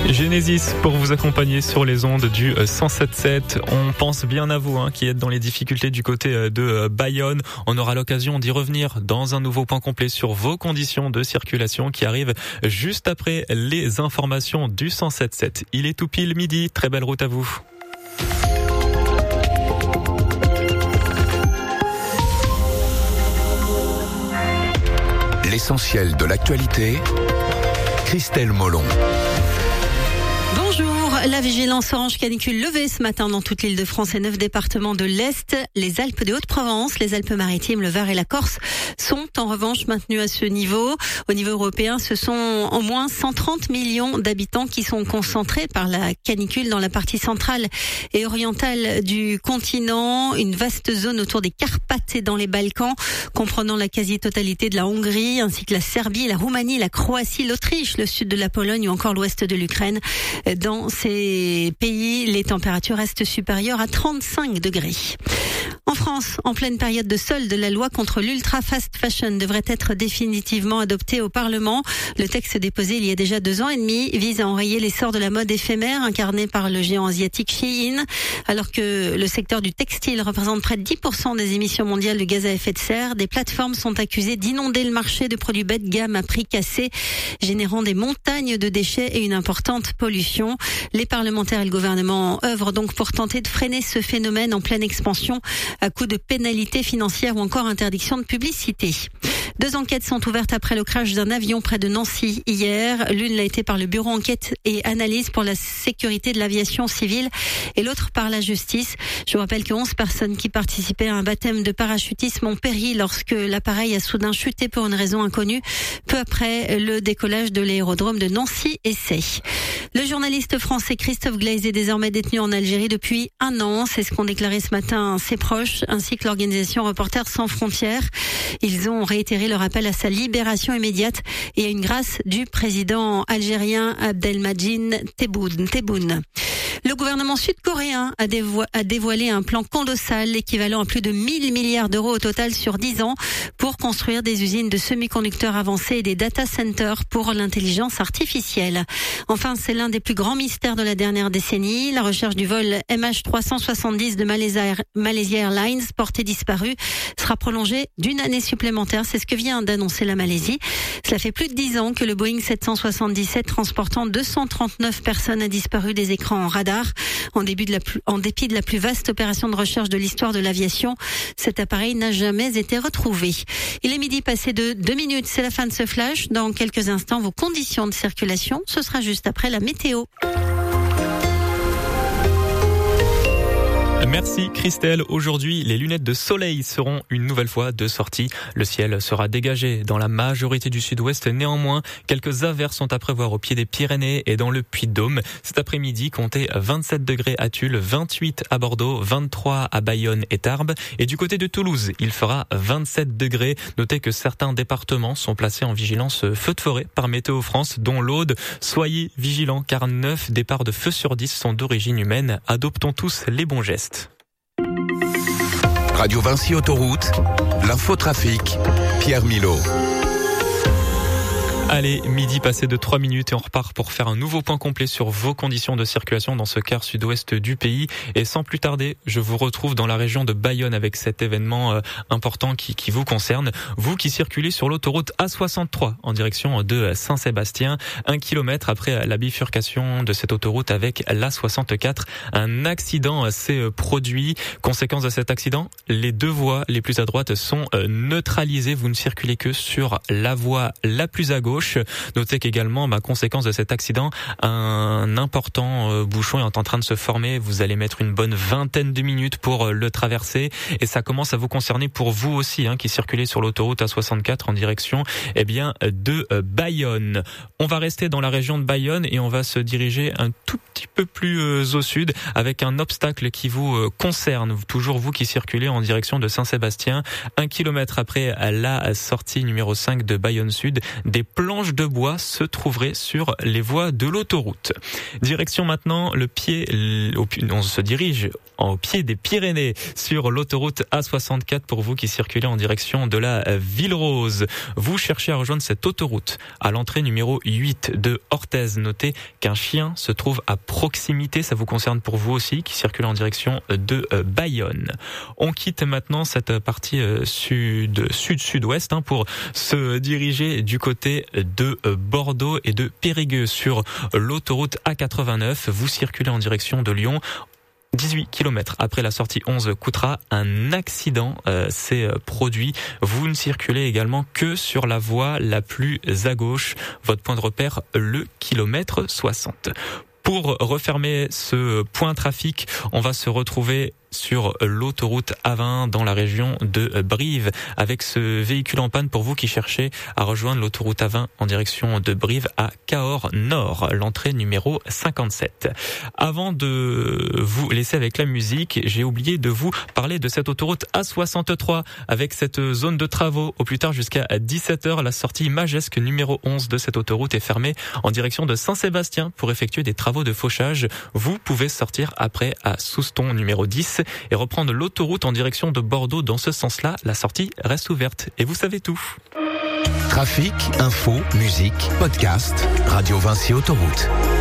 Genesis pour vous accompagner sur les ondes du 107.7. On pense bien à vous qui êtes dans les difficultés du côté de Bayonne. On aura l'occasion d'y revenir dans un nouveau point complet sur vos conditions de circulation qui arrivent juste après les informations du 107.7. Il est tout pile midi. Très belle route à vous. L'essentiel de l'actualité, Christelle Molon. Bonjour, la vigilance orange canicule levée ce matin dans toute l'Île-de-France et 9 départements de l'Est. Les Alpes de Haute-Provence, les Alpes-Maritimes, le Var et la Corse sont en revanche maintenus à ce niveau. Au niveau européen, ce sont au moins 130 millions d'habitants qui sont concentrés par la canicule dans la partie centrale et orientale du continent. Une vaste zone autour des Carpates et dans les Balkans, comprenant la quasi-totalité de la Hongrie, ainsi que la Serbie, la Roumanie, la Croatie, l'Autriche, le sud de la Pologne ou encore l'ouest de l'Ukraine. Dans ces pays, les températures restent supérieures à 35 degrés. En France, en pleine période de solde, la loi contre l'ultra fast fashion devrait être définitivement adoptée au Parlement. Le texte déposé il y a déjà 2 ans et demi vise à enrayer l'essor de la mode éphémère incarnée par le géant asiatique Shein. Alors que le secteur du textile représente près de 10% des émissions mondiales de gaz à effet de serre, des plateformes sont accusées d'inonder le marché de produits bas de gamme à prix cassés, générant des montagnes de déchets et une importante pollution. Les parlementaires et le gouvernement œuvrent donc pour tenter de freiner ce phénomène en pleine expansion à coup de pénalités financières ou encore interdiction de publicité. 2 enquêtes sont ouvertes après le crash d'un avion près de Nancy hier. L'une l'a été par le Bureau enquête et analyse pour la sécurité de l'aviation civile et l'autre par la justice. Je vous rappelle que 11 personnes qui participaient à un baptême de parachutisme ont péri lorsque l'appareil a soudain chuté pour une raison inconnue, peu après le décollage de l'aérodrome de Nancy-Essay. Le journaliste français Christophe Glaise est désormais détenu en Algérie depuis 1 an. C'est ce qu'ont déclaré ce matin ses proches, ainsi que l'organisation Reporters sans frontières. Ils ont réitéré leur appel à sa libération immédiate et à une grâce du président algérien Abdelmadjid Tebboune. Le gouvernement sud-coréen a dévoilé un plan colossal équivalent à plus de 1000 milliards d'euros au total sur 10 ans pour construire des usines de semi-conducteurs avancés et des data centers pour l'intelligence artificielle. Enfin, c'est l'un des plus grands mystères de la dernière décennie. La recherche du vol MH370 de Malaysia Airlines, porté disparu, sera prolongée d'1 année supplémentaire. C'est ce que vient d'annoncer la Malaisie. Cela fait plus de 10 ans que le Boeing 777 transportant 239 personnes a disparu des écrans en radar. En dépit de la plus vaste opération de recherche de l'histoire de l'aviation, cet appareil n'a jamais été retrouvé. Il est midi passé de 2 minutes. C'est la fin de ce flash. Dans quelques instants, vos conditions de circulation. Ce sera juste après la météo. Merci Christelle. Aujourd'hui, les lunettes de soleil seront une nouvelle fois de sortie. Le ciel sera dégagé dans la majorité du sud-ouest. Néanmoins, quelques averses sont à prévoir au pied des Pyrénées et dans le Puy-de-Dôme. Cet après-midi, comptez 27 degrés à Tulle, 28 à Bordeaux, 23 à Bayonne et Tarbes. Et du côté de Toulouse, il fera 27 degrés. Notez que certains départements sont placés en vigilance feu de forêt par Météo France, dont l'Aude. Soyez vigilants car 9 départs de feu sur 10 sont d'origine humaine. Adoptons tous les bons gestes. Radio Vinci Autoroute, l'infotrafic, Pierre Milot. Allez, midi passé de 3 minutes et on repart pour faire un nouveau point complet sur vos conditions de circulation dans ce quart sud-ouest du pays. Et sans plus tarder, je vous retrouve dans la région de Bayonne avec cet événement important qui vous concerne. Vous qui circulez sur l'autoroute A63 en direction de Saint-Sébastien, 1 kilomètre après la bifurcation de cette autoroute avec l'A64. Un accident s'est produit. Conséquence de cet accident, les 2 voies les plus à droite sont neutralisées. Vous ne circulez que sur la voie la plus à gauche. Notez qu'également, conséquence de cet accident, un important bouchon est en train de se former. Vous allez mettre une bonne 20aine de minutes pour le traverser et ça commence à vous concerner pour vous aussi qui circulez sur l'autoroute A64 en direction de Bayonne. On va rester dans la région de Bayonne et on va se diriger un tout petit peu plus au sud avec un obstacle qui vous concerne. Toujours vous qui circulez en direction de Saint-Sébastien, 1 kilomètre après la sortie numéro 5 de Bayonne Sud, des plombs planches de bois se trouveraient sur les voies de l'autoroute. Direction maintenant on se dirige au pied des Pyrénées sur l'autoroute A64 pour vous qui circulez en direction de la Ville Rose. Vous cherchez à rejoindre cette autoroute à l'entrée numéro 8 de Orthez. Notez qu'un chien se trouve à proximité. Ça vous concerne pour vous aussi qui circulez en direction de Bayonne. On quitte maintenant cette partie sud-sud-ouest pour se diriger du côté de Bordeaux et de Périgueux sur l'autoroute A89. Vous circulez en direction de Lyon. 18 km après la sortie 11 Coutras, un accident s'est produit. Vous ne circulez également que sur la voie la plus à gauche. Votre point de repère, le kilomètre 60. Pour refermer ce point trafic, on va se retrouver sur l'autoroute A20 dans la région de Brive avec ce véhicule en panne pour vous qui cherchez à rejoindre l'autoroute A20 en direction de Brive à Cahors Nord, l'entrée numéro 57. Avant de vous laisser avec la musique, j'ai oublié de vous parler de cette autoroute A63 avec cette zone de travaux. Au plus tard jusqu'à 17h, la sortie Magesque numéro 11 de cette autoroute est fermée en direction de Saint-Sébastien pour effectuer des travaux de fauchage. Vous pouvez sortir après à Souston numéro 10 et reprendre l'autoroute en direction de Bordeaux. Dans ce sens-là, la sortie reste ouverte. Et vous savez tout. Trafic, info, musique, podcast, Radio Vinci Autoroute.